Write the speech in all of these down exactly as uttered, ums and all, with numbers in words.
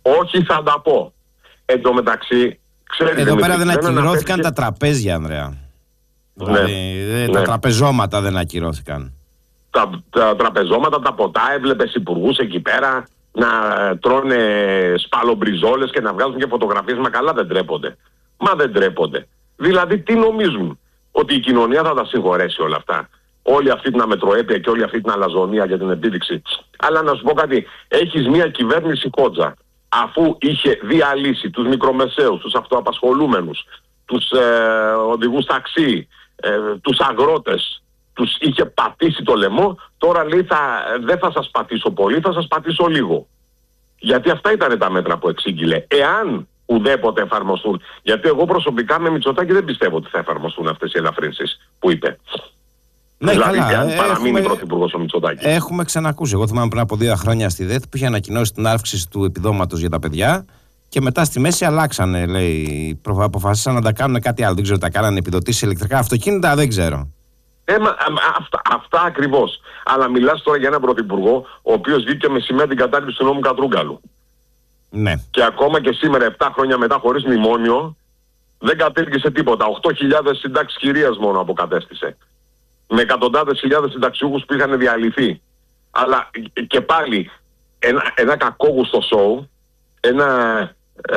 Όχι, θα τα πω. Εν τω μεταξύ, ξέρετε. Εδώ πέρα δεν ακυρώθηκαν και... τα τραπέζια, Ανδρέα. Ναι, δηλαδή, ναι. Τα τραπεζώματα δεν ακυρώθηκαν. Τα, τα τραπεζώματα, τα ποτά, έβλεπες υπουργούς εκεί πέρα να τρώνε σπαλομπριζόλες και να βγάζουν και φωτογραφίες. Μα καλά δεν τρέπονται. Μα δεν τρέπονται. Δηλαδή τι νομίζουν, ότι η κοινωνία θα τα συγχωρέσει όλα αυτά? Όλη αυτή την αμετροέπεια και όλη αυτή την αλαζονία για την επίδειξη. Αλλά να σου πω κάτι, έχεις μια κυβέρνηση κότζα, αφού είχε διαλύσει τους μικρομεσαίους, τους αυτοαπασχολούμενους, τους ε, οδηγούς ταξί, ε, τους αγρότες, τους είχε πατήσει το λαιμό, τώρα λέει θα, δεν θα σας πατήσω πολύ, θα σας πατήσω λίγο. Γιατί αυτά ήταν τα μέτρα που εξήγηλε. Εάν ουδέποτε εφαρμοστούν, γιατί εγώ προσωπικά με Μητσοτάκη δεν πιστεύω ότι θα εφαρμοστούν αυτές οι ελαφρύνσεις που είπε. Ναι, δηλαδή, καλά. αν παραμείνει Έχουμε... πρωθυπουργός ο Μητσοτάκης. Έχουμε ξανακούσει. Εγώ θυμάμαι πριν από δύο χρόνια στη ΔΕΘ που είχε ανακοινώσει την αύξηση του επιδόματος για τα παιδιά και μετά στη μέση αλλάξανε. Λέει, αποφασίσαν να τα κάνουν κάτι άλλο. Δεν ξέρω, τα κάνανε επιδοτήσεις ηλεκτρικά αυτοκίνητα, δεν ξέρω. Ε, μα, αυτά, αυτά ακριβώς. Αλλά μιλάς τώρα για έναν πρωθυπουργό ο οποίος βγήκε με σημαία την κατάρριψη του νόμου Κατρούγκαλου. Ναι. Και ακόμα και σήμερα, επτά χρόνια μετά, χωρίς μνημόνιο, δεν κατήργησε τίποτα. οκτώ χιλιάδες συντάξεις κυρίας μόνο αποκατέστησε. Με εκατοντάδες χιλιάδες συνταξιούχους που είχαν διαλυθεί. Αλλά και πάλι ένα, ένα κακόγουστο σοου, ένα, ε,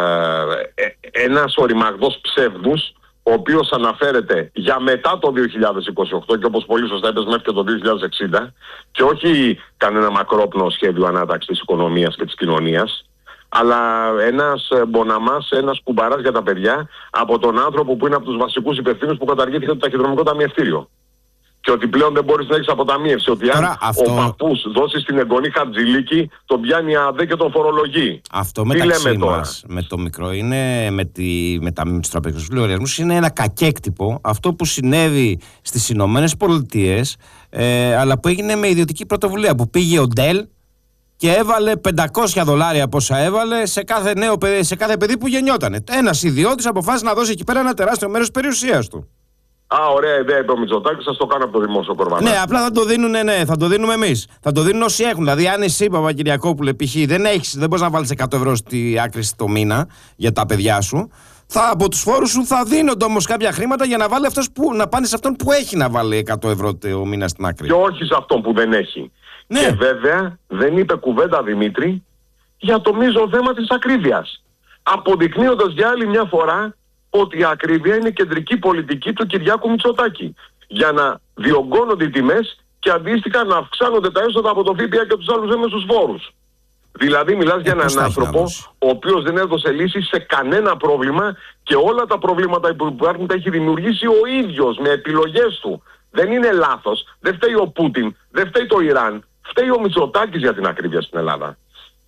ένας οριμαγδός ψεύδους, ο οποίος αναφέρεται για μετά το δύο χιλιάδες είκοσι οκτώ και όπως πολύ σωστά είπες μέχρι και το δύο χιλιάδες εξήντα και όχι κανένα μακρόπνο σχέδιο ανάταξης της οικονομίας και της κοινωνίας, αλλά ένας μποναμάς, ένας κουμπαράς για τα παιδιά από τον άνθρωπο που είναι από τους βασικούς υπευθύνους που καταργήθηκε το ταχυδρομικό ταμιευτήριο. Και ότι πλέον δεν μπορείς να έχεις αποταμίευση. Ότι τώρα, αν αυτό... ο παππούς δώσει στην εγγονή Χατζηλίκη, τον πιάνει η ΑΔΕ και τον φορολογεί. Αυτό μεταξύ μας, με το μικρό, είναι με, τη, με, τα, με τους τραπεζικούς λογαριασμούς, είναι ένα κακέκτυπο. Αυτό που συνέβη στις Ηνωμένες Πολιτείες, ε, αλλά που έγινε με ιδιωτική πρωτοβουλία. Που πήγε ο Ντέλ και έβαλε πεντακόσια δολάρια πόσα έβαλε σε κάθε, νέο, σε κάθε παιδί που γεννιότανε. Ένας ιδιώτης αποφάσισε να δώσει εκεί πέρα ένα τεράστιο μέρος της περιουσίας του. Α, ωραία ιδέα είπε ο Μητσοτάκης, σας το κάνω από το δημόσιο κορβανά. Ναι, απλά θα το δίνουν, ναι, θα το δίνουμε εμείς. Θα το δίνουν όσοι έχουν. Δηλαδή, αν εσύ, Παπακυριακόπουλε, π.χ. δεν έχεις, δεν μπορείς να βάλεις εκατό ευρώ στη άκρη το μήνα για τα παιδιά σου, θα, από τους φόρους σου θα δίνονται όμως κάποια χρήματα για να, βάλει αυτός που, να πάνε σε αυτόν που έχει να βάλει εκατό ευρώ το μήνα στην άκρη. Και όχι σε αυτόν που δεν έχει. Ναι. Και βέβαια δεν είπε κουβέντα, Δημήτρη, για το μείζον θέμα της ακρίβειας. Αποδεικνύοντας για άλλη μια φορά ότι η ακρίβεια είναι κεντρική πολιτική του Κυριάκου Μητσοτάκη. Για να διωγγώνονται οι τιμές και αντίστοιχα να αυξάνονται τα έσοδα από το ΦΠΑ και τους άλλους έμεσους φόρους. Δηλαδή μιλάς ε, για έναν άνθρωπο ο οποίος δεν έδωσε λύση σε κανένα πρόβλημα και όλα τα προβλήματα που υπάρχουν τα έχει δημιουργήσει ο ίδιος με επιλογές του. Δεν είναι λάθος. Δεν φταίει ο Πούτιν, δεν φταίει το Ιράν. Φταίει ο Μητσοτάκης για την ακρίβεια στην Ελλάδα.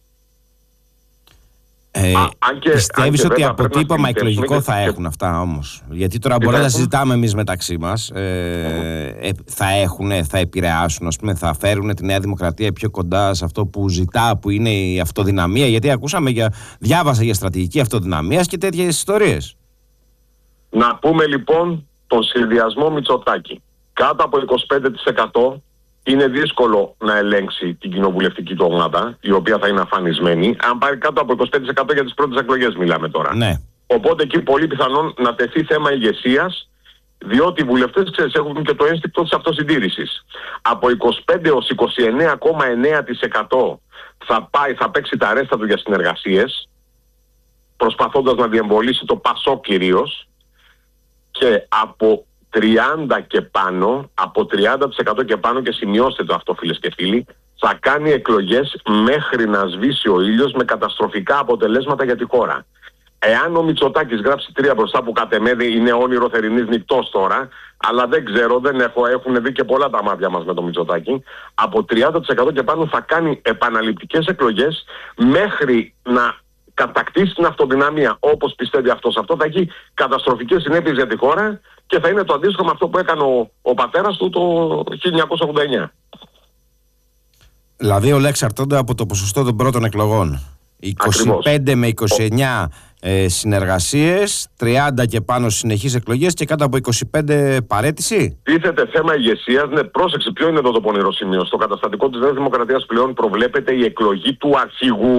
Ε, Α, αν και, πιστεύεις αν και ότι αποτύπωμα εκλογικό και... θα έχουν αυτά όμως? Γιατί τώρα μπορεί να συζητάμε εμείς μεταξύ μας. Ε, ε, θα έχουν, θα επηρεάσουν, ας πούμε, θα φέρουν τη Νέα Δημοκρατία πιο κοντά σε αυτό που ζητά, που είναι η αυτοδυναμία? Γιατί ακούσαμε για, διάβασα για στρατηγική αυτοδυναμίας και τέτοιες ιστορίες. Να πούμε λοιπόν τον συνδυασμό Μητσοτάκη. Κάτω από είκοσι πέντε τοις εκατό είναι δύσκολο να ελέγξει την κοινοβουλευτική του ομάδα, η οποία θα είναι αφανισμένη. Αν πάρει κάτω από είκοσι πέντε τοις εκατό για τις πρώτες εκλογές μιλάμε τώρα. Ναι. Οπότε εκεί πολύ πιθανόν να τεθεί θέμα ηγεσίας, διότι οι βουλευτές, ξέρεις, έχουν και το ένστικτο της αυτοσυντήρησης. Από είκοσι πέντε έως είκοσι εννέα κόμμα εννέα τοις εκατό θα, πάει, θα παίξει τα ρέστα του για συνεργασίες, προσπαθώντας να διεμβολήσει το ΠΑΣΟΚ κυρίως, και από τριάντα και πάνω, από τριάντα τοις εκατό και πάνω, και σημειώστε το αυτό φίλες και φίλοι, θα κάνει εκλογές μέχρι να σβήσει ο ήλιος με καταστροφικά αποτελέσματα για τη χώρα. Εάν ο Μητσοτάκης γράψει τρία μπροστά, που κατ' εμέ είναι όνειρο θερινής νυχτός τώρα, αλλά δεν ξέρω, δεν έχω, έχουν δει και πολλά τα μάτια μας με το Μητσοτάκη, από τριάντα τοις εκατό και πάνω θα κάνει επαναληπτικές εκλογές μέχρι να κατακτήσει την αυτοδυναμία όπως πιστεύει αυτός. Αυτό θα έχει καταστροφικές συνέπειες για τη χώρα και θα είναι το αντίστοιχο με αυτό που έκανε ο, ο πατέρας του το χίλια εννιακόσια ογδόντα εννιά. Δηλαδή όλα εξαρτώνται από το ποσοστό των πρώτων εκλογών. είκοσι πέντε με είκοσι εννέα ε, συνεργασίες, τριάντα και πάνω συνεχείς εκλογές και κάτω από είκοσι πέντε παραίτηση. Τίθεται θέμα ηγεσίας. Ναι, πρόσεξε, ποιο είναι εδώ το πονηρό σημείο? Στο καταστατικό της Νέας Δημοκρατίας πλέον προβλέπεται η εκλογή του αρχηγού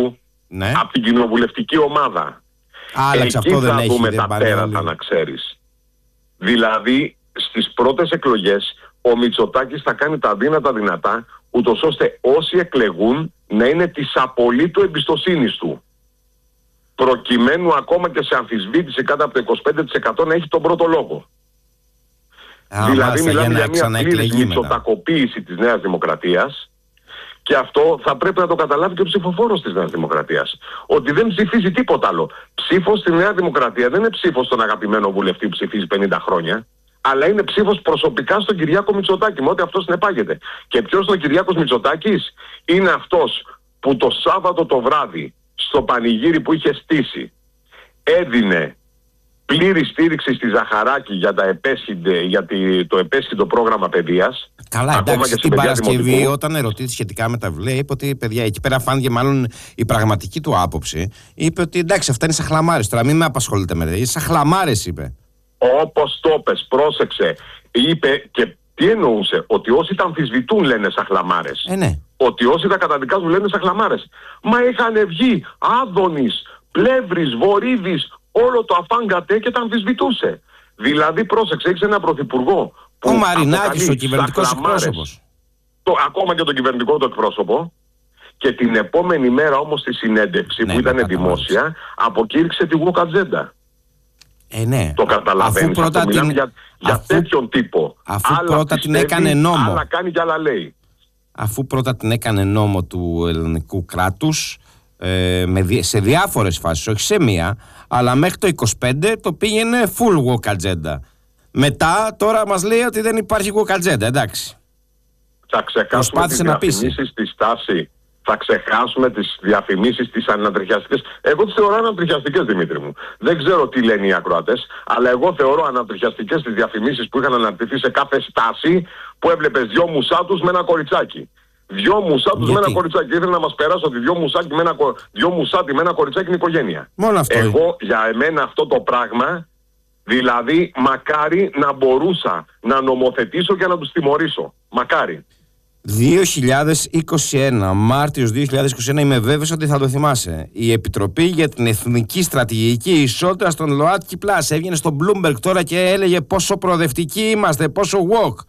Ναι. Από την κοινοβουλευτική ομάδα. Άλλαξε, αυτό δεν θα έχει. δούμε Δεν τα τέρατα, να ξέρεις. Δηλαδή στις πρώτες εκλογές ο Μητσοτάκης θα κάνει τα δύνατα δυνατά, ούτως ώστε όσοι εκλεγούν να είναι της απολύτου εμπιστοσύνης του, προκειμένου ακόμα και σε αμφισβήτηση κάτω από το είκοσι πέντε τοις εκατό να έχει τον πρώτο λόγο. Α, δηλαδή μάλιστα, μιλάμε για, για μια πλήρης μητσοτακοποίηση της Νέας Δημοκρατίας, και αυτό θα πρέπει να το καταλάβει και ο ψηφοφόρος της Νέας Δημοκρατίας. Ότι δεν ψηφίζει τίποτα άλλο. Ψήφος στη Νέα Δημοκρατία δεν είναι ψήφος στον αγαπημένο βουλευτή που ψηφίζει πενήντα χρόνια, αλλά είναι ψήφος προσωπικά στον Κυριάκο Μητσοτάκη, με ό,τι αυτό συνεπάγεται. Και ποιος είναι ο Κυριάκος Μητσοτάκης? Είναι αυτός που το Σάββατο το βράδυ, στο πανηγύρι που είχε στήσει, έδινε πλήρη στήριξη στη Ζαχαράκη για, τα επέσχυντε, για τη, το επέσχυντο πρόγραμμα παιδείας. Καλά, εντάξει, την Παρασκευή δημοτικού, όταν ερωτήθηκε σχετικά με τα βιβλία, είπε ότι παιδιά, εκεί πέρα φάνηκε μάλλον η πραγματική του άποψη. Είπε ότι εντάξει, αυτά είναι σαν χλαμάρες. Τώρα μην με απασχολείτε με τέτοια. Σαν χλαμάρες, είπε. Όπως το πες, πρόσεξε. Είπε και τι εννοούσε? Ότι όσοι τα αμφισβητούν λένε σαν χλαμάρες. Ε, ναι. Ότι όσοι τα καταδικάζουν λένε σαν χλαμάρες. Μα είχαν βγει Άδωνης, Πλεύρης, Βορύδης, όλο το αφάγκατε και τα αμφισβητούσε. Δηλαδή, πρόσεξε, έχεις ένα πρωθυπουργό που ο Μαρινάκης, ο κυβερνητικός εκπρόσωπος. Το, ακόμα και τον κυβερνητικό του εκπρόσωπο. Και την επόμενη μέρα όμως στη συνέντευξη, ναι, που ήταν δημόσια, αποκήρυξε τη woke agenda. Ε, ναι. Το καταλαβαίνεις? Αφού πρώτα την... για, για αφού... τέτοιον τύπο. Αφού άλλα πρώτα πιστεύει, την έκανε νόμο. Άλλα κάνει και άλλα λέει. Αφού πρώτα την έκανε νόμο του ελληνικού κράτους, ε, με, σε διάφορες φάσεις, όχι σε μία, αλλά μέχρι το είκοσι πέντε το πήγαινε full woke agenda. Μετά τώρα μας λέει ότι δεν υπάρχει woke agenda, εντάξει. Θα ξεχάσουμε τις διαφημίσεις στη στάση. Θα ξεχάσουμε τις διαφημίσεις, τις ανατριχιαστικές. Εγώ τις θεωρώ ανατριχιαστικές, Δημήτρη μου. Δεν ξέρω τι λένε οι ακροατές, αλλά εγώ θεωρώ ανατριχιαστικές τις διαφημίσεις που είχαν αναρτηθεί σε κάθε στάση, που έβλεπες δυο μουσάτους με ένα κοριτσάκι. Δυο μουσάτους με ένα κοριτσάκι. Ήθελα να μας περάσω ότι δυο, μουσάκι με ένα, δυο μουσάτι με ένα κοριτσάκι είναι οικογένεια. Μόνο αυτό. Εγώ, για εμένα αυτό το πράγμα, δηλαδή μακάρι να μπορούσα να νομοθετήσω και να τους τιμωρήσω. Μακάρι. δύο χιλιάδες είκοσι ένα, Μάρτιος δύο χιλιάδες είκοσι ένα, είμαι βέβαιος ότι θα το θυμάσαι. Η Επιτροπή για την Εθνική Στρατηγική Ισότητα στον ΛΟΑΤΚΙ Πλάς έβγαινε στο Bloomberg τώρα και έλεγε πόσο προοδευτικοί είμαστε, πόσο woke.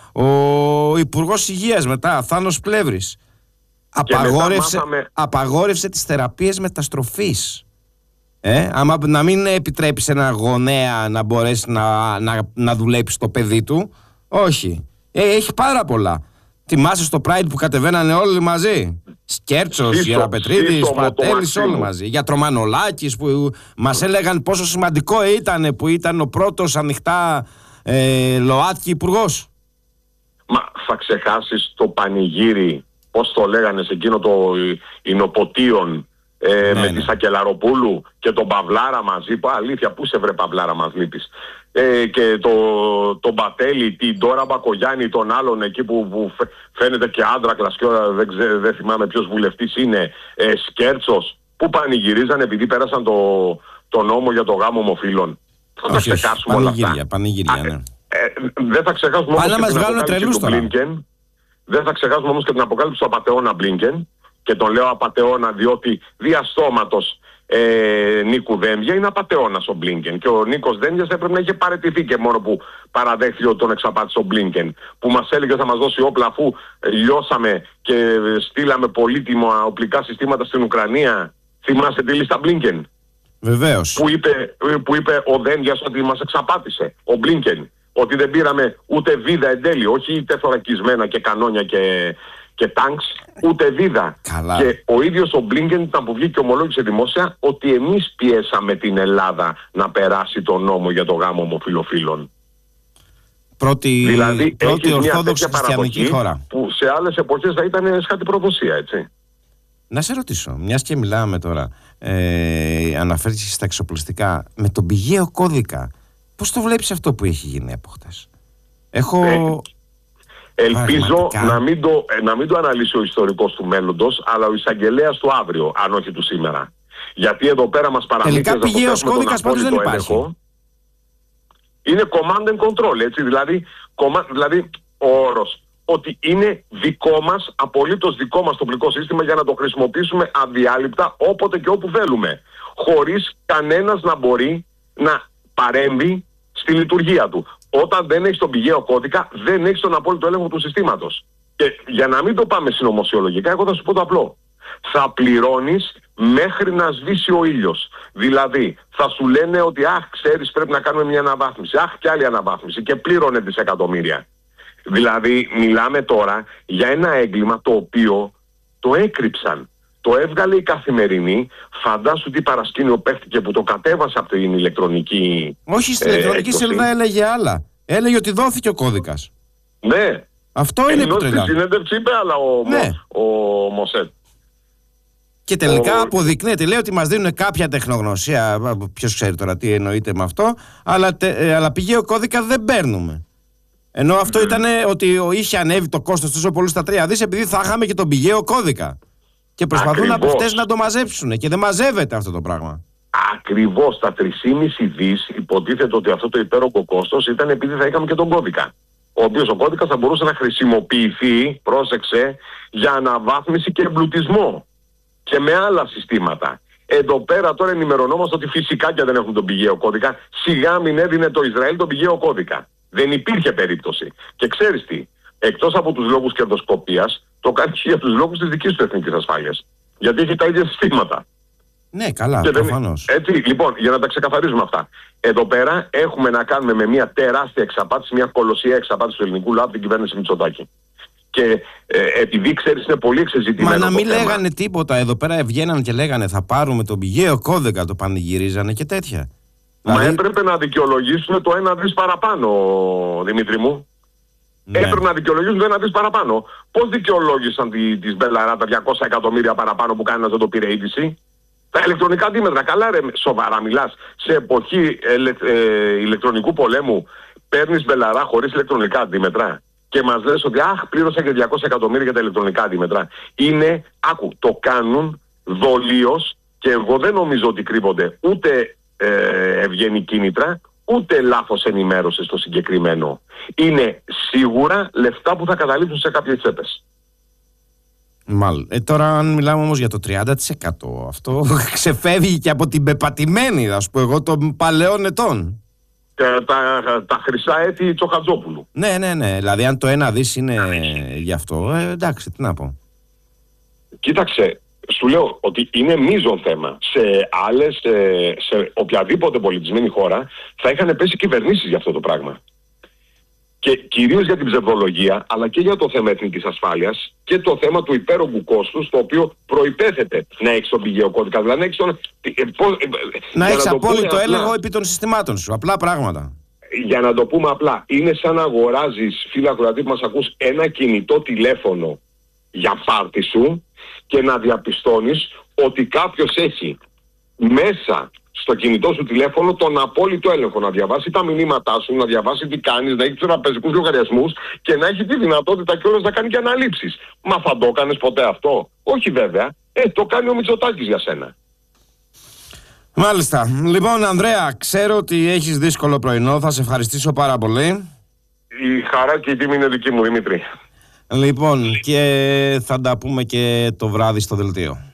Ο Υπουργός Υγείας μετά, Θάνος Πλεύρης, απαγόρευσε, μάθαμε... απαγόρευσε τις θεραπείες μεταστροφής. Ε, άμα να μην επιτρέπει σε ένα γονέα να μπορέσει να, να, να δουλέψει το παιδί του. Όχι. Ε, έχει πάρα πολλά. Θυμάσαι στο Pride που κατεβαίνανε όλοι μαζί? Σκέρτσος, Γεραπετρίδης, Πατέλης, όλοι μαζί. Γιατρομανολάκης που μας έλεγαν πόσο σημαντικό ήταν που ήταν ο πρώτος ανοιχτά ε, ΛΟΑΤΚΙ υπουργός. Μα θα ξεχάσεις το πανηγύρι, πώς το λέγανε σε εκείνο το Ινοποτίον, ε, ναι, με ναι. τη Σακελαροπούλου και τον Παυλάρα μαζί? Πω αλήθεια, πού σε βρε Παυλάρα, μας λείπεις? Ε, και το, τον Πατέλη, την Ντόρα Μπακογιάννη, τον άλλον εκεί που, που φαίνεται και άντρακλας και όλα, δεν, ξέ, δεν θυμάμαι ποιος βουλευτής είναι, ε, Σκέρτσος, που πανηγυρίζαν επειδή πέρασαν το, το νόμο για το γάμο ομοφύλων. Θα τα ξεχάσουμε όλα αυτά. Πανηγύρια, ναι. Ε, δεν θα ξεχάσουμε όμως και την αποκάλυψη του Μπλίνκεν. Δεν θα ξεχάσουμε όμως και την αποκάλυψη του απατεώνα Μπλίνκεν. Και τον λέω απατεώνα διότι διαστόματος ε, Νίκου Δένδια είναι απατεώνας ο Μπλίνκεν. Και ο Νίκος Δένδιας έπρεπε να είχε παραιτηθεί και μόνο που παραδέχθηκε ότι τον εξαπάτησε ο Μπλίνκεν. Που μας έλεγε θα μας δώσει όπλα αφού λιώσαμε και στείλαμε πολύτιμα οπλικά συστήματα στην Ουκρανία. Θυμάστε τη λίστα Μπλίνκεν? Βεβαίως. Που είπε, που είπε ο Δένδιας ότι μας εξαπάτησε ο Μπλίνκεν. Ότι δεν πήραμε ούτε βίδα εν τέλει, όχι τεθωρακισμένα και κανόνια και, και τάγκς, ούτε βίδα. Καλά. Και ο ίδιος ο Μπλίνκεν ήταν που βγήκε και ομολόγησε δημόσια ότι εμείς πιέσαμε την Ελλάδα να περάσει τον νόμο για το γάμο ομοφυλοφίλων. Πρώτη, δηλαδή πρώτη ορθόδοξη χριστιανική χώρα. Που σε άλλες εποχές θα ήταν σχάτη προδοσία, έτσι. Να σε ρωτήσω, μιας και μιλάμε τώρα, ε, αναφέρεις στα εξοπλιστικά, με τον πηγαίο κώδικα, πώς το βλέπεις αυτό που έχει γίνει από χτες? Έχω... Ε, ελπίζω να μην, το, να μην το αναλύσει ο ιστορικός του μέλλοντος, αλλά ο εισαγγελέας του αύριο, αν όχι του σήμερα. Γιατί εδώ πέρα μας παραμύθιζε... Τελικά πηγαίος κώδικας πάντως δεν υπάρχει. Έλεγχο. Είναι command and control, έτσι, δηλαδή, command, δηλαδή ο όρος ότι είναι δικό μας, απολύτως δικό μας το οπλικό σύστημα για να το χρησιμοποιήσουμε αδιάλειπτα όποτε και όπου θέλουμε. Χωρίς κανένας να μπορεί να παρέμβει στη λειτουργία του. Όταν δεν έχεις τον πηγαίο κώδικα, δεν έχεις τον απόλυτο έλεγχο του συστήματος. Και για να μην το πάμε συνωμοσιολογικά, εγώ θα σου πω το απλό. Θα πληρώνεις μέχρι να σβήσει ο ήλιος. Δηλαδή, θα σου λένε ότι αχ, ξέρεις, πρέπει να κάνουμε μια αναβάθμιση. Αχ, και άλλη αναβάθμιση. Και πλήρωνε δισεκατομμύρια. Δηλαδή, μιλάμε τώρα για ένα έγκλημα το οποίο το έκρυψαν. Το έβγαλε η Καθημερινή. Φαντάσου τι παρασκήνιο παίχτηκε που το κατέβασε από την ηλεκτρονική. Όχι, στην ε, ηλεκτρονική σελίδα έλεγε άλλα. Έλεγε ότι δόθηκε ο κώδικας. Ναι. Αυτό είναι που τρελά. Στην συνέντευξη είπε άλλα ο, ναι. ο, ο Μοσέτ. Και τελικά ο... αποδεικνύεται, λέει ότι μας δίνουν κάποια τεχνογνωσία. Ποιος ξέρει τώρα τι εννοείται με αυτό. Αλλά, τε, ε, αλλά πηγαίο κώδικα δεν παίρνουμε. Ενώ αυτό mm. ήταν ότι είχε ανέβει το κόστος τόσο πολύ στα τρία δις επειδή θα είχαμε και τον πηγαίο κώδικα. Και προσπαθούν από αυτές να το μαζέψουν. Και δεν μαζεύεται αυτό το πράγμα. Ακριβώς, τα τρία κόμμα πέντε δις υποτίθεται ότι αυτό το υπέροχο κόστος ήταν επειδή θα είχαμε και τον κώδικα. Ο οποίος ο κώδικας θα μπορούσε να χρησιμοποιηθεί, πρόσεξε, για αναβάθμιση και εμπλουτισμό. Και με άλλα συστήματα. Εδώ πέρα τώρα ενημερωνόμαστε ότι φυσικά και δεν έχουν τον πηγαίο κώδικα. Σιγά μην έδινε το Ισραήλ τον πηγαίο κώδικα. Δεν υπήρχε περίπτωση. Και ξέρεις τι, εκτός από τους λόγους κερδοσκοπίας, το κάνει και για τους λόγους της δικής του εθνικής ασφάλειας. Γιατί έχει τα ίδια συστήματα. Ναι, καλά, προφανώς. Έτσι, λοιπόν, για να τα ξεκαθαρίζουμε αυτά. Εδώ πέρα έχουμε να κάνουμε με μια τεράστια εξαπάτηση, μια κολοσσία εξαπάτηση του ελληνικού λαού από την κυβέρνηση Μητσοτάκη. Και ε, επειδή ξέρεις είναι πολύ εξεζητημένο. Μα να μην θέμα. λέγανε τίποτα. Εδώ πέρα βγαίναν και λέγανε θα πάρουμε τον πηγαίο κώδικα, το πανηγυρίζανε και τέτοια. Μα δηλαδή... έπρεπε να δικαιολογήσουν το ένα δις παραπάνω, Δημήτρη μου. Ναι. Έπρεπε να δικαιολογήσουν το ένα δις παραπάνω. Πώς δικαιολόγησαν τη, τις Μπελαρά τα διακόσια εκατομμύρια παραπάνω που κανένας δεν το πήρε είδηση? Τα ηλεκτρονικά αντίμετρα, καλά ρε, σοβαρά μιλάς. Σε εποχή ελε, ε, ηλεκτρονικού πολέμου παίρνεις Μπελαρά χωρίς ηλεκτρονικά αντίμετρα και μας λες ότι αχ, πλήρωσα και διακόσια εκατομμύρια για τα ηλεκτρονικά αντίμετρα. Είναι, άκου, το κάνουν δολίως και εγώ δεν νομίζω ότι κρύβονται ούτε ε, ευγενή κίνητρα, ούτε λάθος ενημέρωση στο συγκεκριμένο. Είναι σίγουρα λεφτά που θα καταλήξουν σε κάποιες τσέπες. Μάλλον. Ε, τώρα αν μιλάμε όμως για το τριάντα τοις εκατό, αυτό ξεφεύγει και από την πεπατημένη, θα σου πω εγώ, των παλαιών ετών. Τα, τα, τα χρυσά έτη Τσοχατζόπουλου. Ναι, ναι, ναι. Δηλαδή αν το ένα δις είναι γι' αυτό, ε, εντάξει, τι να πω. Κοίταξε, σου λέω ότι είναι μείζον θέμα. Σε άλλες, σε, σε οποιαδήποτε πολιτισμένη χώρα θα είχαν πέσει κυβερνήσεις για αυτό το πράγμα. Και κυρίως για την ψευδολογία, αλλά και για το θέμα εθνικής ασφάλειας και το θέμα του υπέρογκου κόστους, το οποίο προϋπέθεται να έχεις τον πηγαίο κώδικα. Δηλαδή να έχεις τον... Να έχεις απόλυτο έλεγχο επί των συστημάτων σου. Απλά πράγματα. Για να το πούμε απλά, είναι σαν να αγοράζεις, φίλε ακροατή που μας ακούς, ένα κινητό τηλέφωνο για πάρτι σου και να διαπιστώνεις ότι κάποιος έχει μέσα στο κινητό σου τηλέφωνο τον απόλυτο έλεγχο, να διαβάσει τα μηνύματά σου, να διαβάσει τι κάνεις, να έχει τους τραπεζικούς λογαριασμούς και να έχει τη δυνατότητα κιόλας να κάνει και αναλήψεις. Μα θα το έκανες ποτέ αυτό? Όχι βέβαια. Ε, το κάνει ο Μητσοτάκης για σένα. Μάλιστα. Λοιπόν, Ανδρέα, ξέρω ότι έχεις δύσκολο πρωινό. Θα σε ευχαριστήσω πάρα πολύ. Η χαρά και η τιμή είναι δική μου, Δημήτρη. Λοιπόν, και θα τα πούμε και το βράδυ στο δελτίο.